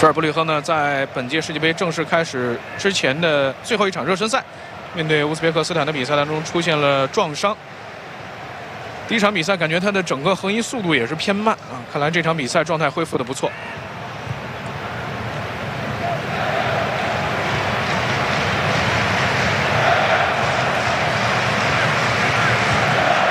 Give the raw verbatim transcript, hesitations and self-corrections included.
舍尔布吕赫呢，在本届世界杯正式开始之前的最后一场热身赛，面对乌兹别克斯坦的比赛当中出现了撞伤。第一场比赛感觉他的整个横移速度也是偏慢啊，看来这场比赛状态恢复的不错。